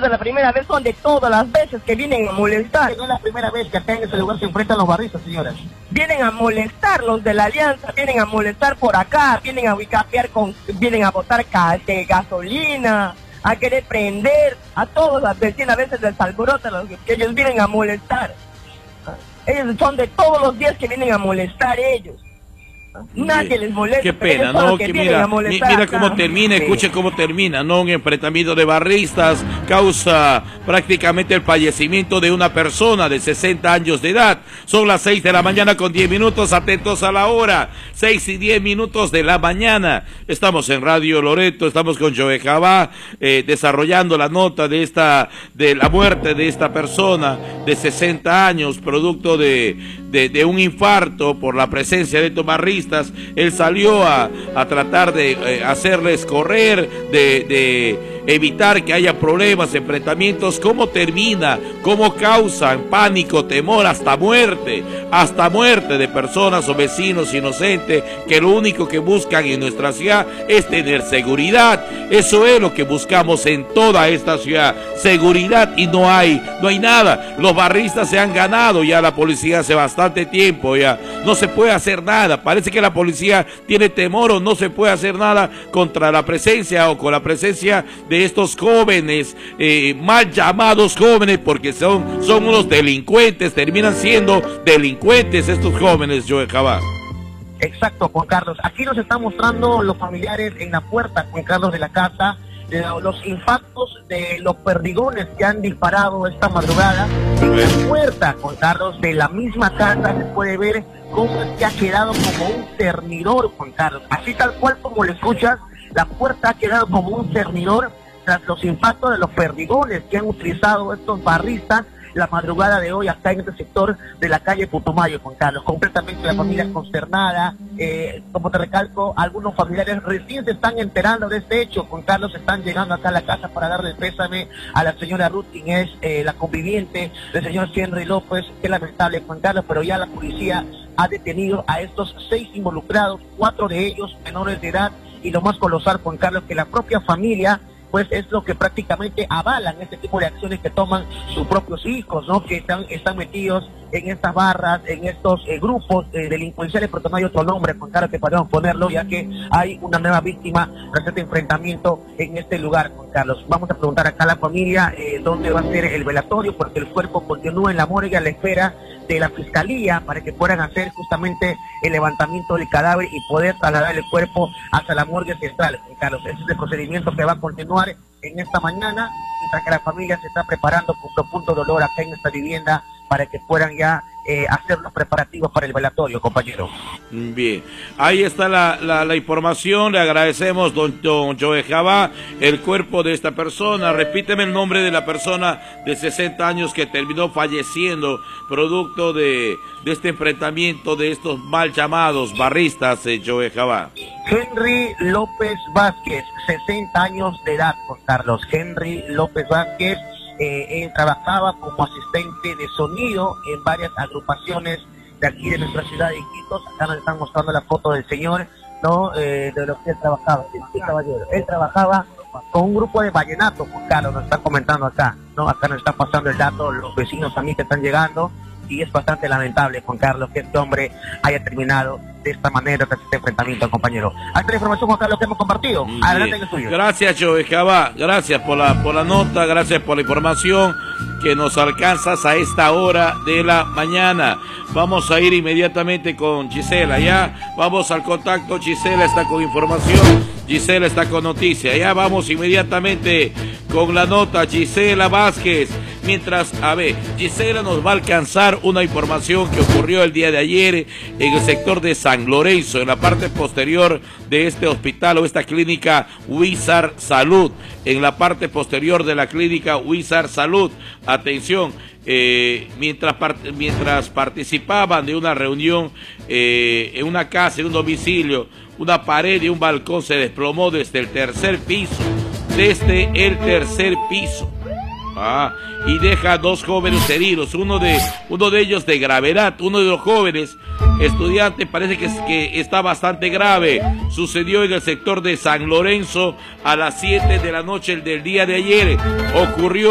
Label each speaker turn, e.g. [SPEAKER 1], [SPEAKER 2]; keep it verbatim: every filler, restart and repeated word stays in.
[SPEAKER 1] es la primera vez, son de todas las veces que vienen a molestar.
[SPEAKER 2] No es la primera vez que acá en ese lugar se enfrentan los barristas, señoras.
[SPEAKER 1] Vienen a molestar los de la alianza, vienen a molestar por acá, vienen a ubicapear con, vienen a botar ca de gasolina, a querer prender, a todos las vecinas, a veces les alborota los que ellos vienen a molestar. Ellos son de todos los días que vienen a molestar ellos. Nadie les molesta.
[SPEAKER 3] Qué pena, ¿no? Que mira, mira cómo termina,
[SPEAKER 1] sí.
[SPEAKER 3] Escuche cómo termina, ¿no? Un enfrentamiento de barristas causa prácticamente el fallecimiento de una persona de sesenta años de edad. Son las seis de la mañana con diez minutos, atentos a la hora. seis y diez minutos de la mañana. Estamos en Radio Loreto, estamos con Joe Jabá, eh, desarrollando la nota de esta, de la muerte de esta persona de sesenta años, producto de, de, de un infarto por la presencia de estos barristas. Él salió a, a tratar de eh, hacerles correr, de, de evitar que haya problemas, enfrentamientos. ¿Cómo termina? ¿Cómo causan pánico, temor, hasta muerte? Hasta muerte de personas o vecinos inocentes que lo único que buscan en nuestra ciudad es tener seguridad. Eso es lo que buscamos en toda esta ciudad, seguridad, y no hay, no hay nada. Los barristas se han ganado ya la policía hace bastante tiempo, ya no se puede hacer nada. Parece que la policía tiene temor o no se puede hacer nada contra la presencia o con la presencia de estos jóvenes, eh, mal llamados jóvenes, porque son, son unos delincuentes, terminan siendo delincuentes estos jóvenes, Joe Jabá.
[SPEAKER 2] Exacto, Juan Carlos. Aquí nos están mostrando los familiares en la puerta, Juan Carlos, de la casa, los impactos de los perdigones que han disparado esta madrugada en la puerta, Juan Carlos, de la misma casa. Se puede ver cómo es que ha quedado como un cernidor, Juan Carlos. Así tal cual como lo escuchas, la puerta ha quedado como un cernidor tras los impactos de los perdigones que han utilizado estos barristas la madrugada de hoy acá en este sector de la calle Putumayo, Juan Carlos. Completamente la familia consternada. Eh, como te recalco, algunos familiares recién se están enterando de este hecho, Juan Carlos. Están llegando acá a la casa para darle pésame a la señora Ruth, quien es eh, la conviviente del señor Henry López. Qué lamentable, Juan Carlos, pero ya la policía ha detenido a estos seis involucrados, cuatro de ellos menores de edad, y lo más colosal, Juan Carlos, que la propia familia pues es lo que prácticamente avalan este tipo de acciones que toman sus propios hijos, ¿no? Que están, están metidos en estas barras, en estos eh, grupos eh, delincuenciales, porque no hay otro nombre, Juan Carlos, que podemos ponerlo, ya que hay una nueva víctima tras este enfrentamiento en este lugar, Juan Carlos. Vamos a preguntar acá a la familia eh, dónde va a ser el velatorio, porque el cuerpo continúa en la morgue a la espera de la fiscalía para que puedan hacer justamente el levantamiento del cadáver y poder trasladar el cuerpo hasta la morgue central, Juan Carlos. Ese es el procedimiento que va a continuar en esta mañana, mientras que la familia se está preparando con profundo dolor acá en esta vivienda para que puedan ya eh, hacer los preparativos para el velatorio, compañero.
[SPEAKER 3] Bien, ahí está la, la, la información. Le agradecemos, don, don Joe Jabá, el cuerpo de esta persona. Repíteme el nombre de la persona de sesenta años que terminó falleciendo producto de, de este enfrentamiento de estos mal llamados barristas, eh, Joe Jabá.
[SPEAKER 2] Henry López Vázquez, sesenta años de edad, Juan Carlos. Henry López Vázquez. Eh, él trabajaba como asistente de sonido en varias agrupaciones de aquí de nuestra ciudad de Iquitos. Acá nos están mostrando la foto del señor, ¿no? Eh, de lo que él trabajaba. Sí, caballero. Él trabajaba con un grupo de vallenato, Juan Carlos, nos está comentando acá, ¿no? Acá nos está pasando el dato los vecinos también que están llegando, y es bastante lamentable, Juan Carlos, que este hombre haya terminado de esta manera tras este enfrentamiento, compañero. Esta la información, Juan Carlos, que hemos compartido. Adelante, que es tuyo.
[SPEAKER 3] Gracias, Joe Jabá. Gracias por la, por la nota, gracias por la información que nos alcanzas a esta hora de la mañana. Vamos a ir inmediatamente con Gisela, ¿ya? Vamos al contacto. Gisela está con información, Gisela está con noticia. Ya vamos inmediatamente con la nota. Gisela Vázquez. Mientras, a ver, Gisela nos va a alcanzar una información que ocurrió el día de ayer en el sector de San Lorenzo, en la parte posterior de este hospital o esta clínica Huizar Salud, en la parte posterior de la clínica Huizar Salud. Atención, eh, mientras, part mientras participaban de una reunión eh, en una casa, en un domicilio, una pared y un balcón se desplomó desde el tercer piso, desde el tercer piso. Ah, y deja dos jóvenes heridos, uno de uno de ellos de gravedad. Uno de los jóvenes estudiantes parece que, que está bastante grave. Sucedió en el sector de San Lorenzo a las siete de la noche del día de ayer. Ocurrió